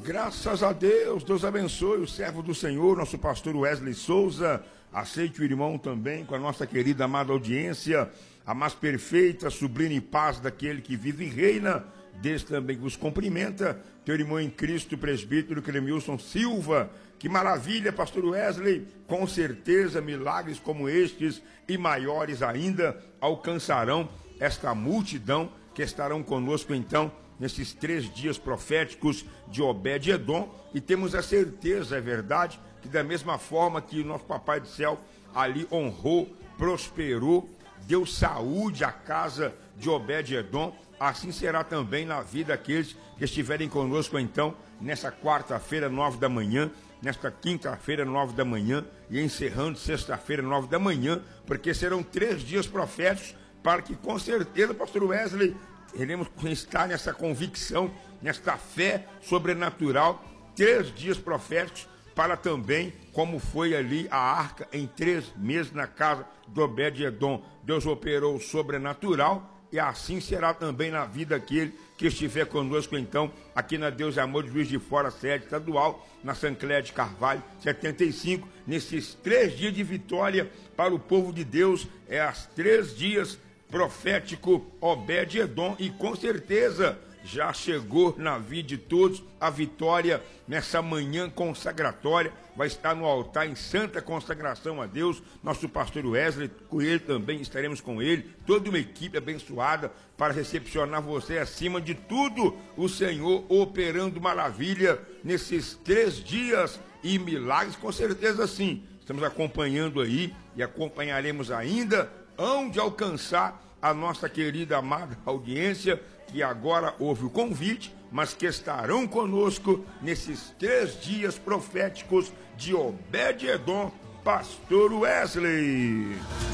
Graças a Deus, Deus abençoe o servo do Senhor, nosso pastor Wesley Souza. Aceite o irmão também com a nossa querida amada audiência, a mais perfeita, sublime paz daquele que vive e reina. Deus também vos cumprimenta, teu irmão em Cristo, presbítero Clemilson Silva. Que maravilha, pastor Wesley, com certeza milagres como estes e maiores ainda alcançarão esta multidão que estarão conosco então nesses 3 dias proféticos de Obed-Edom, e temos a certeza, é verdade, que da mesma forma que o nosso Papai do Céu ali honrou, prosperou, deu saúde à casa de Obed-Edom, assim será também na vida daqueles que estiverem conosco então, nessa quarta-feira, 9 da manhã, nesta quinta-feira, 9 da manhã, e encerrando sexta-feira, 9 da manhã, porque serão 3 dias proféticos, para que com certeza, pastor Wesley, iremos estar nessa convicção, nesta fé sobrenatural, 3 dias proféticos, para também, como foi ali a arca em 3 meses na casa de Obed-Edom, Deus operou o sobrenatural, e assim será também na vida daquele que estiver conosco então, aqui na Deus e Amor de Juiz de Fora, sede estadual, na Sancler de Carvalho, 75, nesses 3 dias de vitória para o povo de Deus, as 3 dias profético Obed-Edom, e com certeza já chegou na vida de todos a vitória nessa manhã consagratória. Vai estar no altar em santa consagração a Deus, nosso pastor Wesley, com ele também estaremos com ele, toda uma equipe abençoada para recepcionar você, acima de tudo, o Senhor operando maravilha nesses 3 dias e milagres, com certeza sim. Estamos acompanhando aí e acompanharemos ainda onde alcançar a nossa querida amada audiência, que agora ouve o convite, mas que estarão conosco nesses 3 dias proféticos de Obed-Edom, pastor Wesley.